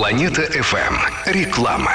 Планета FM. Реклама.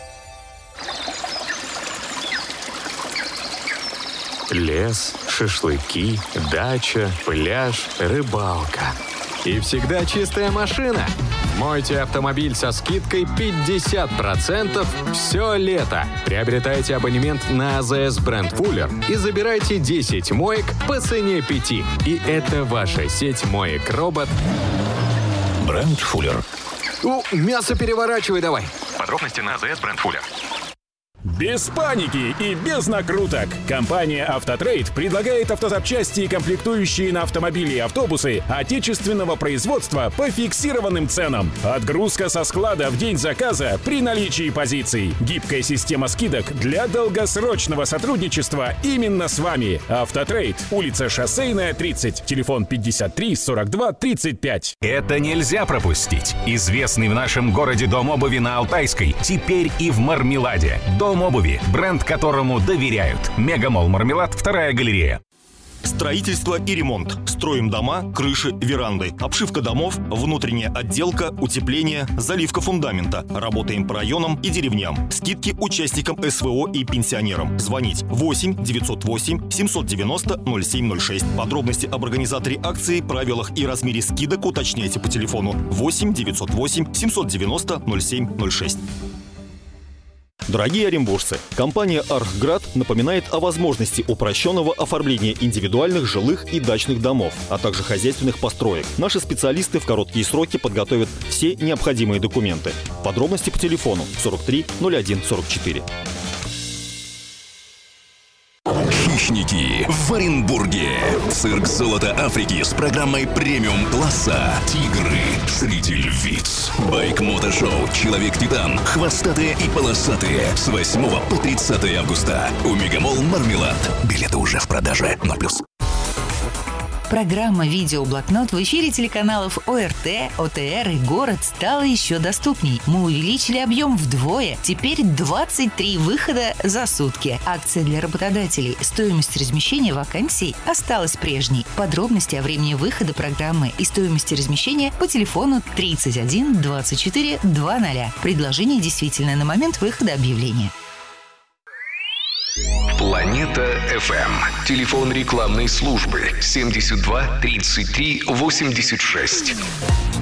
Лес, шашлыки, дача, пляж, рыбалка. И всегда чистая машина. Мойте автомобиль со скидкой 50% все лето. Приобретайте абонемент на АЗС бренд Fuller и забирайте 10 моек по цене 5. И это ваша сеть моек-робот Бренд Fuller. Мясо переворачивай давай. Подробности на АЗС бренд Fuller. Без паники и без накруток. Компания «Автотрейд» предлагает автозапчасти и комплектующие на автомобили и автобусы отечественного производства по фиксированным ценам. Отгрузка со склада в день заказа при наличии позиций. Гибкая система скидок для долгосрочного сотрудничества именно с вами. «Автотрейд», улица Шоссейная, 30, телефон 53 42 35. Это нельзя пропустить. Известный в нашем городе дом обуви на Алтайской теперь и в Мармеладе. Дом обуви, бренд которому доверяют. Мегамолл Мармелад, 2-я галерея. Строительство и ремонт. Строим дома, крыши, веранды. Обшивка домов, внутренняя отделка, утепление, заливка фундамента. Работаем по районам и деревням. Скидки участникам СВО и пенсионерам. Звонить 8 908 790 0706. Подробности об организаторе акции, правилах и размере скидок уточняйте по телефону 8 908 790 0706. Дорогие оренбуржцы, компания «Архград» напоминает о возможности упрощенного оформления индивидуальных жилых и дачных домов, а также хозяйственных построек. Наши специалисты в короткие сроки подготовят все необходимые документы. Подробности по телефону 43 01 44. Хищники в Оренбурге. Цирк «Золото Африки» с программой премиум-класса. Тигры среди львиц. Байк-мотошоу «Человек-титан». Хвостатые и полосатые. С 8 по 30 августа. У Мегамолл Мармелад. Билеты уже в продаже. 0+. Программа «Видеоблокнот» в эфире телеканалов ОРТ, ОТР и «Город» стала еще доступней. Мы увеличили объем вдвое. Теперь 23 выхода за сутки. Акция для работодателей. Стоимость размещения вакансий осталась прежней. Подробности о времени выхода программы и стоимости размещения по телефону 31 24 00. Предложение действительно на момент выхода объявления. Планета FM. Телефон рекламной службы 72 33 86.